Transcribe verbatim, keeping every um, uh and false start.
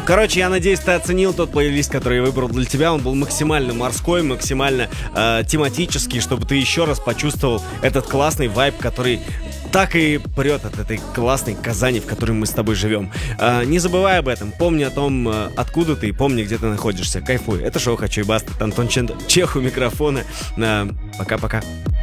Короче, я надеюсь, ты оценил тот плейлист, который я выбрал для тебя. Он был максимально морской, максимально э, тематический, чтобы ты еще раз почувствовал этот классный вайб, который так и прет от этой классной Казани, в которой мы с тобой живем. Э, не забывай об этом, помни о том, э, откуда ты, и помни, где ты находишься. Кайфуй. Это шоу «Хочу и баста». Антон Чех у микрофона. Э, пока-пока.